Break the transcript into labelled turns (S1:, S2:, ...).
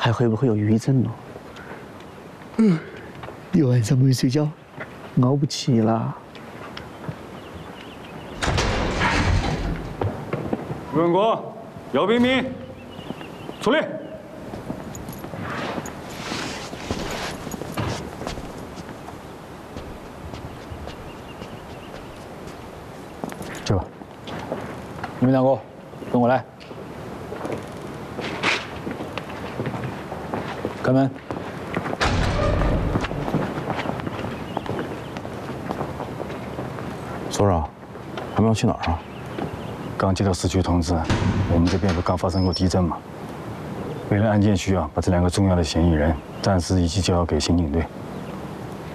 S1: 还会不会有抑郁症呢？一晚上没睡觉，熬不起了。
S2: 吴文国，姚冰冰，出列。 去吧，你们两个跟我来。开门。
S3: 所长，他们要去哪儿啊？
S2: 刚接到市区通知，我们这边不刚发生过地震吗？为了案件需要，把这2个重要的嫌疑人暂时移交给刑警队。